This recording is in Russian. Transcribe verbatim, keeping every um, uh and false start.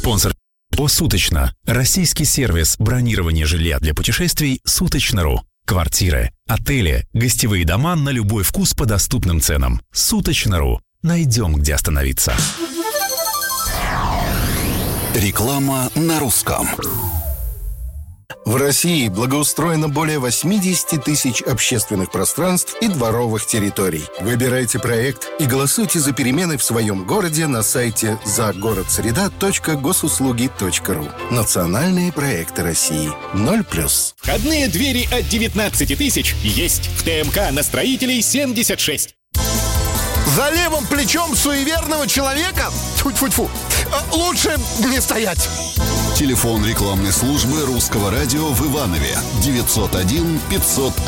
Спонсор «Суточно». Российский сервис бронирования жилья для путешествий «Суточно.ру». Квартиры, отели, гостевые дома на любой вкус по доступным ценам. «Суточно.ру». Найдем, где остановиться. Реклама на русском. В России благоустроено более восемьдесят тысяч общественных пространств и дворовых территорий. Выбирайте проект и голосуйте за перемены в своем городе на сайте загородсреда точка госуслуги точка ру. Национальные проекты России. ноль плюс. Входные двери от девятнадцати тысяч есть в ТМК на Строителей семьдесят шесть. За левым плечом суеверного человека? Тьфу-тьфу-тьфу. Лучше не стоять. Телефон рекламной службы Русского радио в Иванове девятьсот один пятьсот